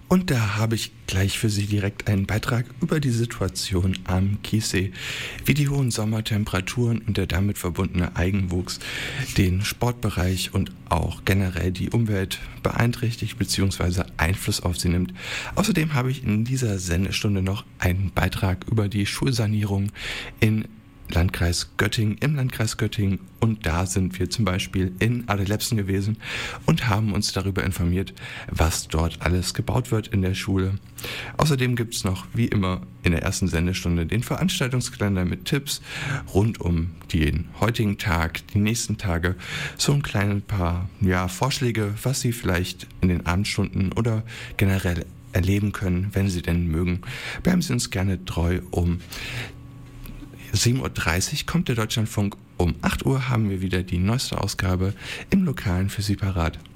Und da habe ich gleich für Sie direkt einen Beitrag über die Situation am Chiemsee, wie die hohen Sommertemperaturen und der damit verbundene Eigenwuchs den Sportbereich und auch generell die Umwelt beeinträchtigt bzw. Einfluss auf sie nimmt. Außerdem habe ich in dieser Sendestunde noch einen Beitrag über die Schulsanierung im Landkreis Göttingen, und da sind wir zum Beispiel in Adelepsen gewesen und haben uns darüber informiert, was dort alles gebaut wird in der Schule. Außerdem gibt es noch, wie immer, in der ersten Sendestunde den Veranstaltungskalender mit Tipps rund um den heutigen Tag, die nächsten Tage, so ein kleines paar Vorschläge, was Sie vielleicht in den Abendstunden oder generell erleben können, wenn Sie denn mögen. Bleiben Sie uns gerne treu. Um 7.30 Uhr kommt der Deutschlandfunk. Um 8 Uhr haben wir wieder die neueste Ausgabe im Lokalen für Sie parat.